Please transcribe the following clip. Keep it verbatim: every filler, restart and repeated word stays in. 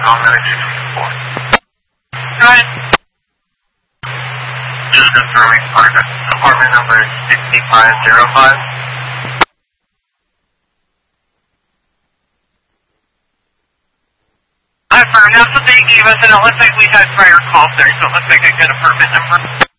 How many do you for? Go ahead. Just confirming apartment, apartment number sixty-five oh five. Affirm, that's what they gave us, and it looks like we had prior calls there, so it looks like a good apartment number.